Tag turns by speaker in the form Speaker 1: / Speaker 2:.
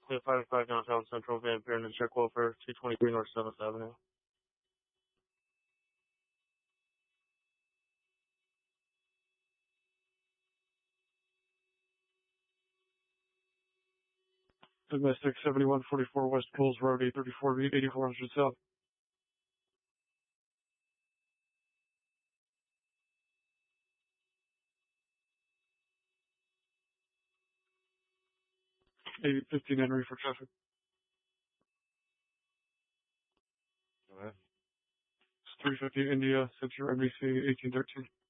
Speaker 1: We have 5 downtown Central, Van Buren, and check welfare, 223 North 7th Avenue. Domestic 7144 West Coles Road, 834 Reed, 8400 South. Maybe 15 Henry for traffic.
Speaker 2: Go ahead.
Speaker 1: It's 350 India, Central NBC, 1813.